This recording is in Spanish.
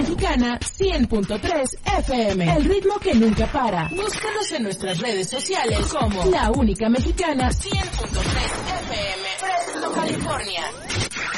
Mexicana 100.3 FM. El ritmo que nunca para. Búscanos en nuestras redes sociales como La Única Mexicana 100.3 FM. Fresno, California.